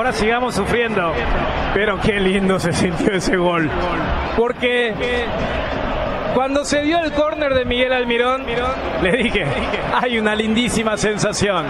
ahora sigamos sufriendo. Pero qué lindo se sintió ese gol. Porque cuando se dio el córner de Miguel Almirón, le dije, hay una lindísima sensación.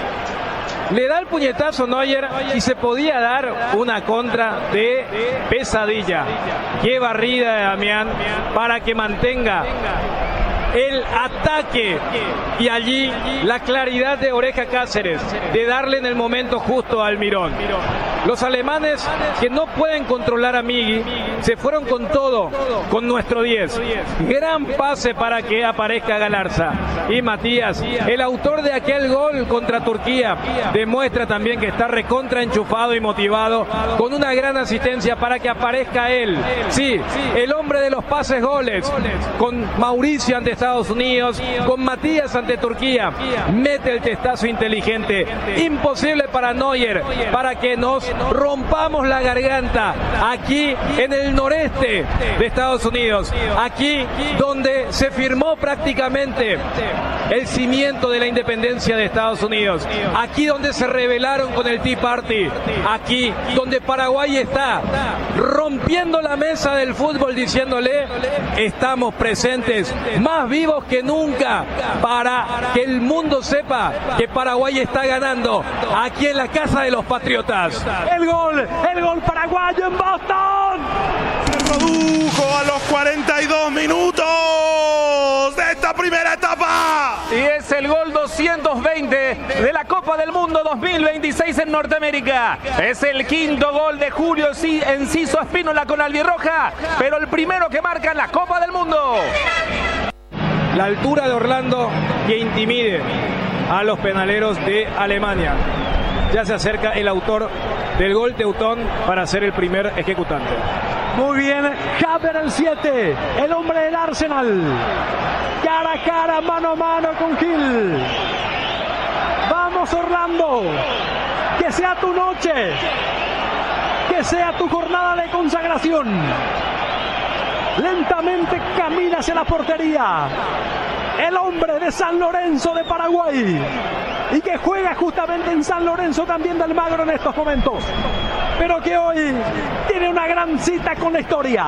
Le da el puñetazo Neuer y se podía dar una contra de pesadilla. Qué barrida de Damián para que mantenga el ataque y allí la claridad de Oreja Cáceres de darle en el momento justo a Almirón. Los alemanes, que no pueden controlar a Migui, se fueron con todo, con nuestro 10. Gran pase para que aparezca Galarza. Y Matías, el autor de aquel gol contra Turquía, demuestra también que está recontra enchufado y motivado, con una gran asistencia para que aparezca él. Sí, el hombre de los pases goles, con Mauricio ante Estados Unidos, con Matías ante Turquía. Mete el testazo inteligente. Imposible para Neuer, para que nos rompamos la garganta aquí en el noreste de Estados Unidos, aquí donde se firmó prácticamente el cimiento de la independencia de Estados Unidos, aquí donde se rebelaron con el Tea Party, aquí donde Paraguay está rompiendo la mesa del fútbol diciéndole, estamos presentes, más vivos que nunca, para que el mundo sepa que Paraguay está ganando aquí en la casa de los patriotas. El gol paraguayo en Boston. Se produjo a los 42 minutos de esta primera etapa. Y es el gol 220 de la Copa del Mundo 2026 en Norteamérica. Es el quinto gol de Julio Enciso Espínola con albirroja, pero el primero que marca en la Copa del Mundo. La altura de Orlando que intimide a los penaleros de Alemania. Ya se acerca el autor del gol teutón para ser el primer ejecutante. Muy bien, Haber el 7, el hombre del Arsenal. Cara a cara, mano a mano con Gil. Vamos Orlando, que sea tu noche, que sea tu jornada de consagración. Lentamente camina hacia la portería. El hombre de San Lorenzo de Paraguay y que juega justamente en San Lorenzo también de Almagro en estos momentos, pero que hoy tiene una gran cita con la historia.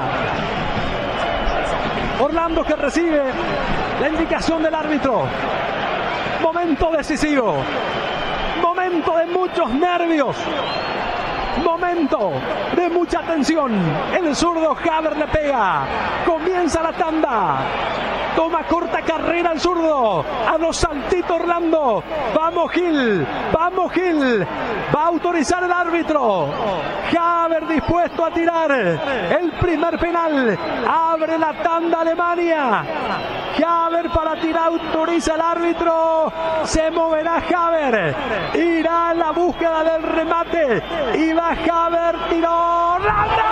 Orlando que recibe la indicación del árbitro. Momento decisivo, momento de muchos nervios, momento de mucha tensión. El zurdo Haber le pega, comienza la tanda. Toma corta carrera el zurdo. A los saltitos Orlando. Vamos Gil. Vamos Gil. Va a autorizar el árbitro. Haber dispuesto a tirar el primer penal. Abre la tanda Alemania. Haber para tirar. Autoriza el árbitro. Se moverá Haber. Irá a la búsqueda del remate. Y va Haber. Tiró. ¡Orlando!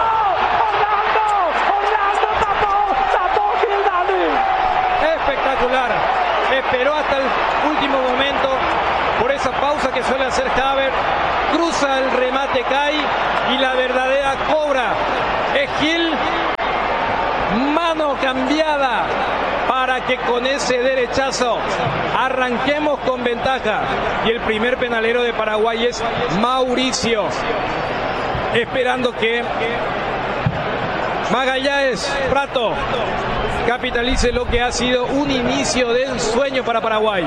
Espectacular, esperó hasta el último momento por esa pausa que suele hacer Haber, cruza el remate, cae y la verdadera cobra es Gil, mano cambiada para que con ese derechazo arranquemos con ventaja. Y el primer penalero de Paraguay es Mauricio, esperando que Magallanes Prato capitalice lo que ha sido un inicio de ensueño para Paraguay.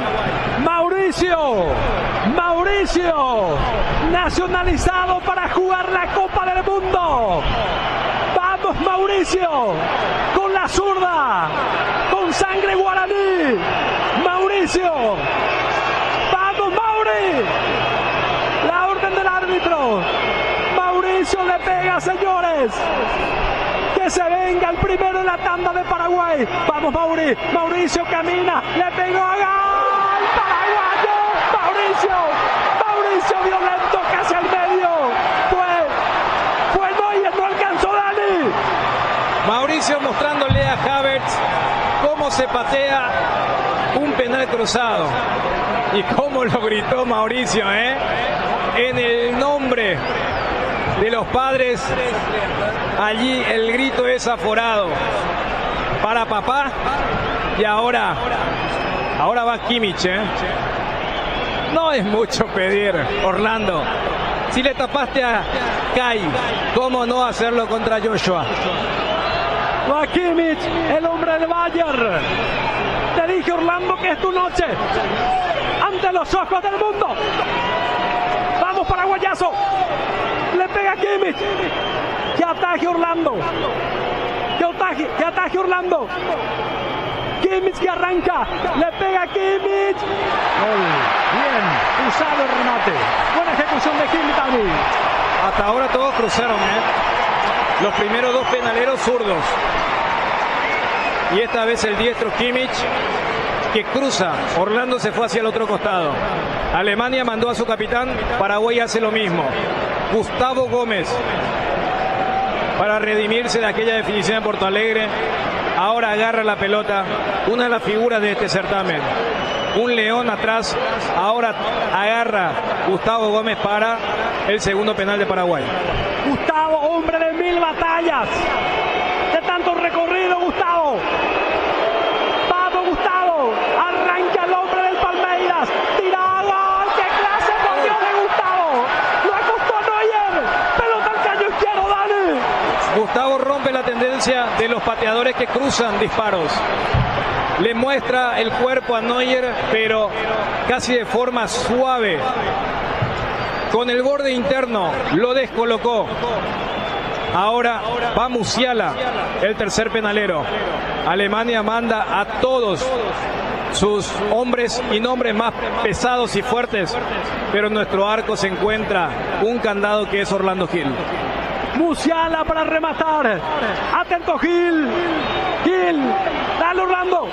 Mauricio, nacionalizado para jugar la Copa del Mundo. Vamos Mauricio, con la zurda, con sangre guaraní. Mauricio, vamos Mauri, la orden del árbitro. Mauricio le pega, señores. Que se venga el primero de la tanda de Paraguay. Vamos Mauricio camina, le pegó a gol. Paraguayo, Mauricio violento casi al medio. Fue Neuer, no alcanzó Dani. Mauricio mostrándole a Havertz cómo se patea un penal cruzado. Y cómo lo gritó Mauricio, en el nombre de los padres. Allí el grito es aforado para papá. Y ahora va Kimmich, No es mucho pedir, Orlando. Si le tapaste a Kai, ¿cómo no hacerlo contra Joshua? Va Kimmich, el hombre del Bayern. Te dije, Orlando, que es tu noche. Ante los ojos del mundo. Vamos, paraguayazo. Le pega Kimmich. Que ataque Orlando. Que ataque Orlando. Kimmich que arranca. Le pega Kimmich. Gol. Bien usado el remate. Buena ejecución de Kimmich también. Hasta ahora todos cruzaron, Los primeros dos penaleros zurdos. Y esta vez el diestro Kimmich que cruza. Orlando se fue hacia el otro costado. Alemania mandó a su capitán. Paraguay hace lo mismo. Gustavo Gómez, para redimirse de aquella definición en Porto Alegre, ahora agarra la pelota. Una de las figuras de este certamen. Un león atrás. Ahora agarra Gustavo Gómez para el segundo penal de Paraguay. Gustavo, hombre de 1000 batallas. De tanto recorrido, Gustavo. Vamos, Gustavo. Arranca el hombre del Palmeiras. Tirado. ¡Qué clase, por Dios, de Gustavo! Lo acostó Neuer. Pelota al caño izquierdo, Dani. Gustavo rompe la tendencia de los pateadores que cruzan disparos. Le muestra el cuerpo a Neuer, pero casi de forma suave. Con el borde interno lo descolocó. Ahora va Musiala, el tercer penalero. Alemania manda a todos sus hombres y nombres más pesados y fuertes, pero en nuestro arco se encuentra un candado que es Orlando Gil. Musiala para rematar. Atento Gil. Gil. Dale, Orlando.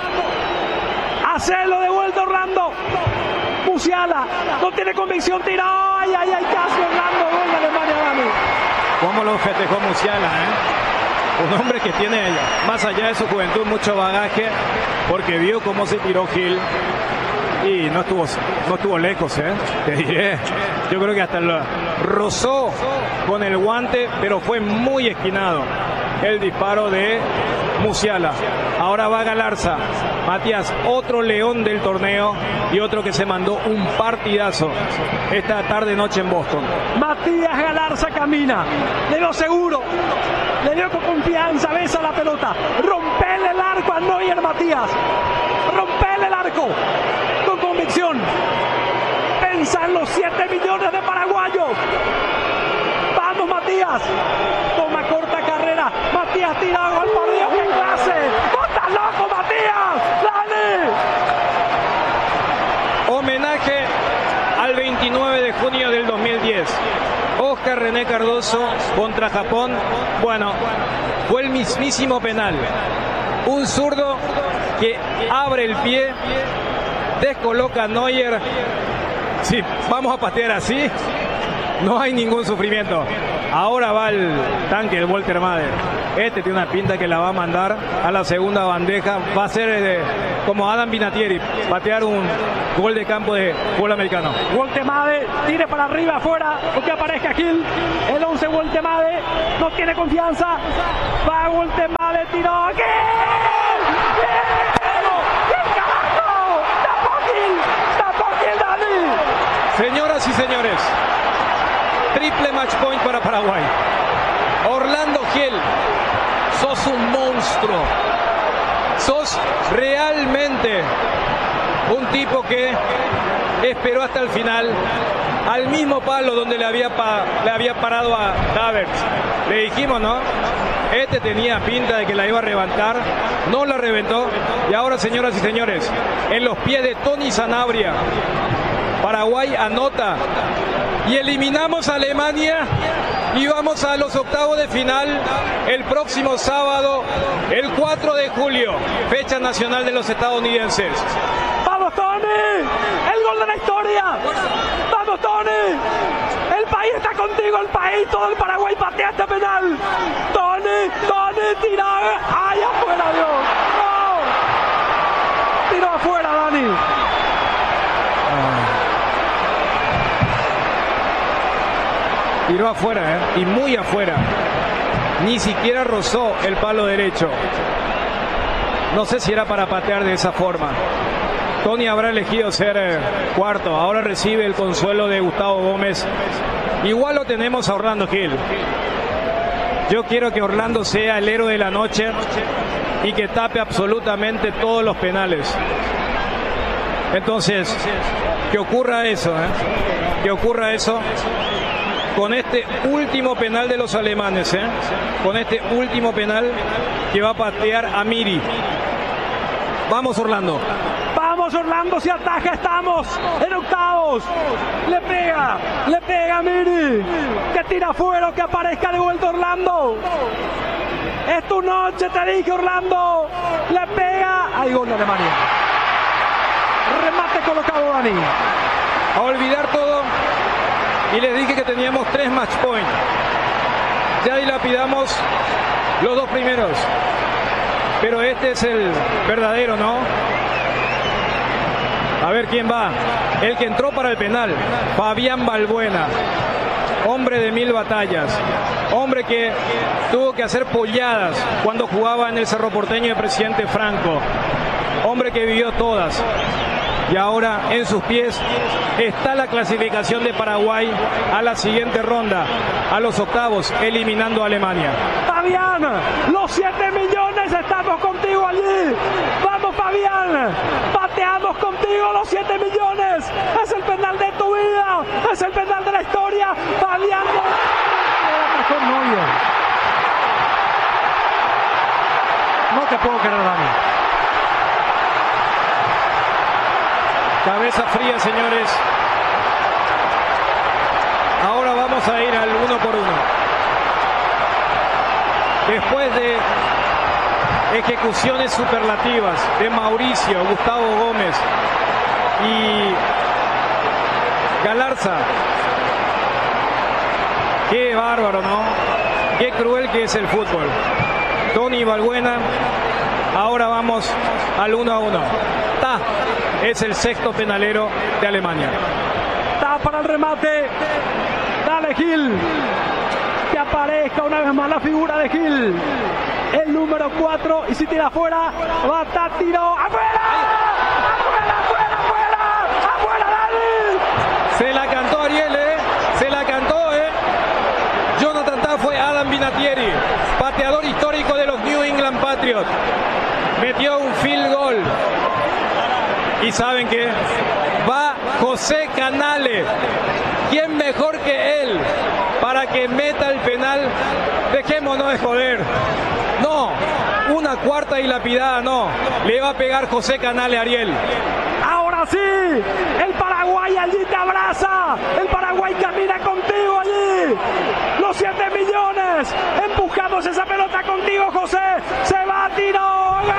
Hacelo de vuelta, Orlando. Musiala. No tiene convicción. Tira. Ay, ay, ay. Casi Orlando. Gol de Alemania, Dani. ¿Cómo lo festejó Musiala, Un hombre que tiene, más allá de su juventud, mucho bagaje, porque vio cómo se tiró Gil y no estuvo lejos, te diré. Yo creo que hasta lo rozó con el guante, pero fue muy esquinado el disparo de Musiala. Ahora va Galarza. Matías, otro león del torneo y otro que se mandó un partidazo esta tarde-noche en Boston. Matías Galarza camina. Le dio seguro. Le dio con confianza. Besa la pelota. Rompele el arco a Neuer, Matías. Rompele el arco. Con convicción. Pensa en los 7 millones de paraguayos. Vamos, Matías. Toma corta carrera. Matías tirado al por Dios, ¡qué clase! ¡No estás loco, Matías! ¡Dale! Homenaje al 29 de junio del 2010. Oscar René Cardoso contra Japón. Bueno, fue el mismísimo penal. Un zurdo que abre el pie, descoloca a Neuer. Sí, vamos a patear así. No hay ningún sufrimiento. Ahora va el tanque, el Walter Mader. Este tiene una pinta que la va a mandar a la segunda bandeja. Va a ser como Adam Vinatieri, patear un gol de campo de fútbol americano. Walter Mader, tire para arriba, afuera, o que aparezca Gil. El 11 Walter Mader, no tiene confianza. Va Walter Mader, tiró. ¡Gil! Señoras y señores, triple match point para Paraguay. Orlando Gil, sos un monstruo. Sos realmente un tipo que esperó hasta el final, al mismo palo donde le había parado a Daverts. Le dijimos, ¿no? Este tenía pinta de que la iba a reventar, no la reventó. Y ahora, señoras y señores, en los pies de Tony Sanabria, Paraguay anota y eliminamos a Alemania y vamos a los octavos de final el próximo sábado, el 4 de julio, fecha nacional de los estadounidenses. ¡Vamos, Tony! ¡El gol de la historia! ¡Vamos, Tony! El país está contigo, el país, todo el Paraguay patea este penal. Tony, tira. ¡Ay, afuera, Dios! ¡No! Tiró afuera, Dani. Tiró afuera, y muy afuera. Ni siquiera rozó el palo derecho. No sé si era para patear de esa forma. Tony habrá elegido ser cuarto. Ahora recibe el consuelo de Gustavo Gómez Igual lo tenemos a Orlando Gil. Yo quiero que Orlando sea el héroe de la noche y que tape absolutamente todos los penales. Entonces, que ocurra eso, que ocurra eso con este último penal de los alemanes, con este último penal que va a patear Amiri. Vamos, Orlando. Vamos, Orlando, si ataja, estamos en octavos. Le pega Amiri, que tira afuera, que aparezca de vuelta Orlando. Es tu noche, te dije, Orlando. Le pega. Hay gol de Alemania. Remate colocado, Dani. A olvidar todo. Y les dije que teníamos 3 match points. Ya dilapidamos los 2 primeros. Pero este es el verdadero, ¿no? A ver quién va. El que entró para el penal. Fabián Balbuena. Hombre de 1000 batallas. Hombre que tuvo que hacer polladas cuando jugaba en el Cerro Porteño de Presidente Franco. Hombre que vivió todas. Y ahora en sus pies está la clasificación de Paraguay a la siguiente ronda, a los octavos, eliminando a Alemania. Fabián, los 7 millones, estamos contigo allí. Vamos, Fabián, pateamos contigo los 7 millones. Es el penal de tu vida, es el penal de la historia. Fabián, no te puedo creer, Dani. Cabeza fría, señores. Ahora vamos a ir al 1 por 1. Después de ejecuciones superlativas de Mauricio, Gustavo Gómez y Galarza. Qué bárbaro, ¿no? Qué cruel que es el fútbol. Tony Balbuena. Ahora vamos al 1 a 1. Ta es el 6º penalero de Alemania. Ta para el remate. Dale, Gil. Que aparezca una vez más la figura de Gil. El número 4. Y si tira afuera, va a tiro. ¡Afuera! ¡Afuera, Dani! Se la cantó Ariel, Se la cantó, Jonathan Ta fue Adam Vinatieri, pateador histórico de los New England Patriots. Metió un field goal. Y ¿saben qué? Va José Canale. ¿Quién mejor que él para que meta el penal? Dejémonos de joder. No, una cuarta y lapidada no. Le va a pegar José Canale a Ariel. Ahora sí, el Paraguay allí te abraza. El Paraguay camina contigo allí. Los 7 millones empujamos esa pelota contigo, José. Se va a tiro. ¡Gol!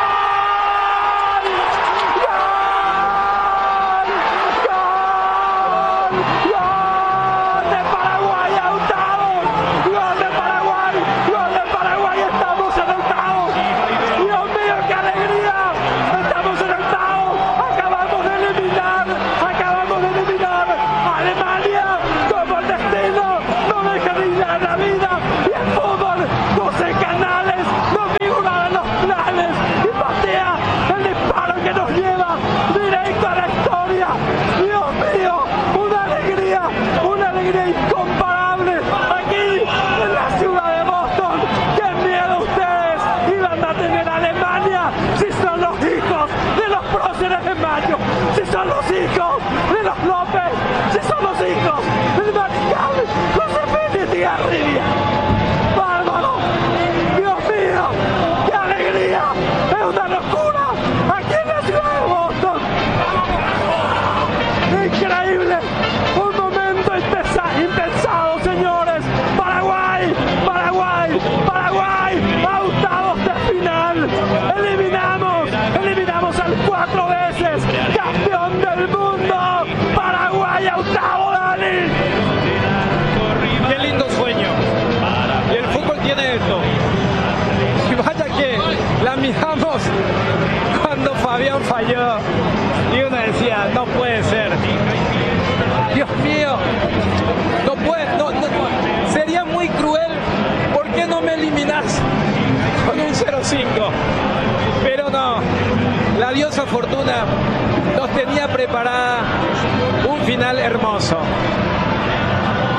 Miramos cuando Fabián falló y uno decía, no puede ser. Dios mío, no puede, no, sería muy cruel. ¿Por qué no me eliminás con un 0-5? Pero no, la diosa Fortuna nos tenía preparada un final hermoso.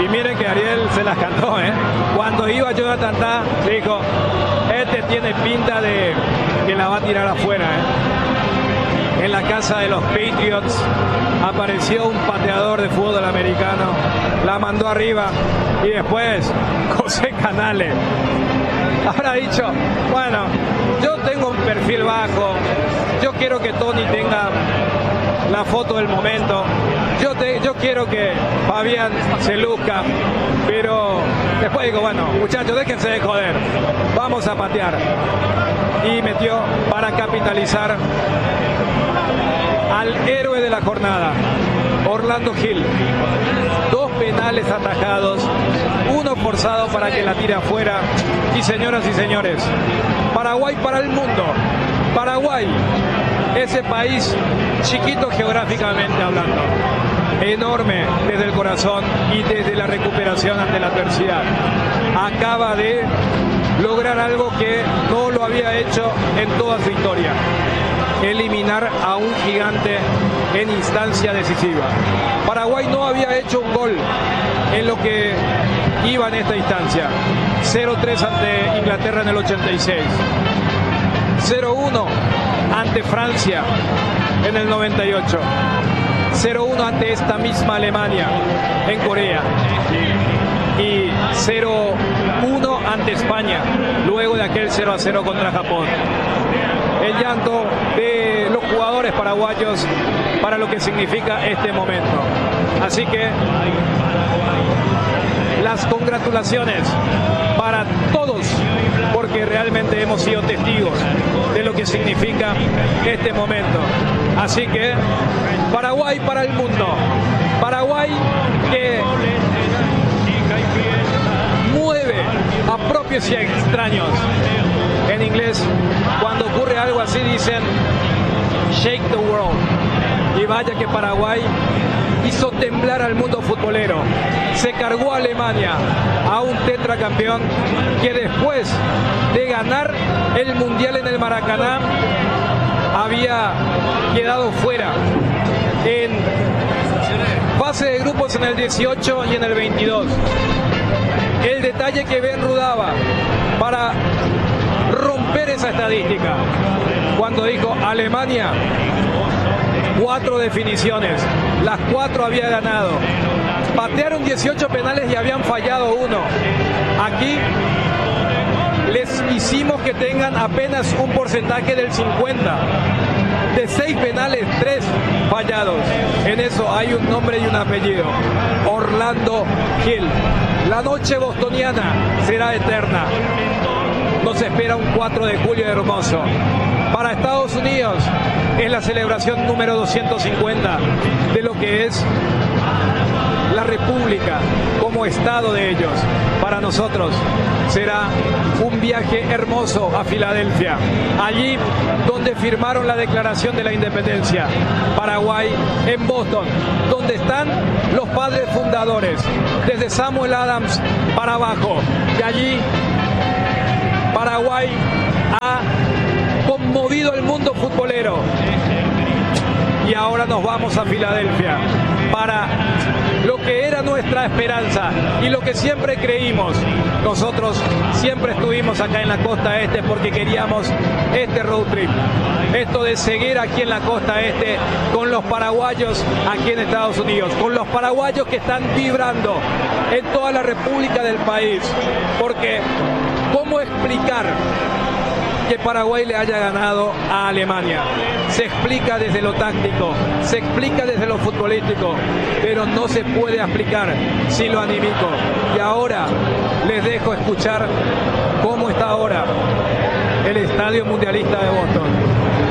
Y miren que Ariel se las cantó, ¿eh? Cuando iba Jonathan Tah, dijo, este tiene pinta de que la va a tirar afuera, ¿eh? En la casa de los Patriots apareció un pateador de fútbol americano, la mandó arriba y después José Canales habrá dicho, bueno, yo tengo un perfil bajo, yo quiero que Tony tenga la foto del momento, yo quiero que Fabián se luzca, pero después digo, bueno, muchachos, déjense de joder, vamos a patear. Y metió para capitalizar al héroe de la jornada, Orlando Hill. 2 penales atajados, 1 forzado para que la tire afuera. Y señoras y señores, Paraguay para el mundo. Paraguay, ese país chiquito geográficamente hablando, enorme desde el corazón y desde la recuperación ante la adversidad, acaba de lograr algo que no lo había hecho en toda su historia: eliminar a un gigante en instancia decisiva. Paraguay no había hecho un gol en lo que iba en esta instancia. 0-3 ante Inglaterra en el 86, 0-1 ante Francia en el 98, 0-1 ante esta misma Alemania en Corea y 0-1 ante España luego de aquel 0-0 contra Japón. El llanto de los jugadores paraguayos para lo que significa este momento. Así que las congratulaciones para todos, porque realmente hemos sido testigos de lo que significa este momento. Así que Paraguay para el mundo. Paraguay que mueve a propios y a extraños. En inglés, cuando ocurre algo así, dicen shake the world. Y vaya que Paraguay hizo temblar al mundo futbolero. Se cargó a Alemania, a un tetracampeón que después de ganar el Mundial en el Maracaná había quedado fuera en fase de grupos en el 18 y en el 22. El detalle que Ben Rudaba para romper esa estadística, cuando dijo Alemania, 4 definiciones, las 4 había ganado, patearon 18 penales y habían fallado 1. Aquí les hicimos que tengan apenas un porcentaje del 50. De 6 penales, 3 fallados. En eso hay un nombre y un apellido: Orlando Hill. La noche bostoniana será eterna. Nos espera un 4 de julio hermoso. Para Estados Unidos es la celebración número 250 de lo que es la República como Estado de ellos. Para nosotros será un viaje hermoso a Filadelfia, allí donde firmaron la Declaración de la Independencia. Paraguay en Boston, donde están los padres fundadores, desde Samuel Adams para abajo. Y allí Paraguay ha conmovido el mundo futbolero. Y ahora nos vamos a Filadelfia para lo que era nuestra esperanza y lo que siempre creímos. Nosotros siempre estuvimos acá en la costa este porque queríamos este road trip, esto de seguir aquí en la costa este con los paraguayos aquí en Estados Unidos, con los paraguayos que están vibrando en toda la república del país. Porque ¿cómo explicar que Paraguay le haya ganado a Alemania? Se explica desde lo táctico, se explica desde lo futbolístico, pero no se puede explicar sin lo anímico. Y ahora les dejo escuchar cómo está ahora el Estadio Mundialista de Boston.